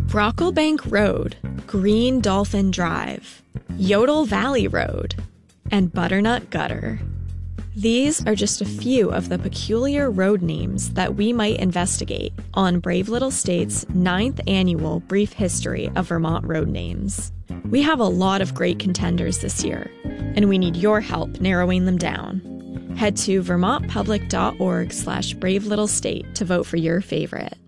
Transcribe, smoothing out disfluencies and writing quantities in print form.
Brocklebank Road, Green Dolphin Drive, Yodel Valley Road, and Butternut Gutter. These are just a few of the peculiar road names that we might investigate on Brave Little State's 9th annual Brief History of Vermont Road Names. We have a lot of great contenders this year, and we need your help narrowing them down. Head to vermontpublic.org/bravelittlestate to vote for your favorite.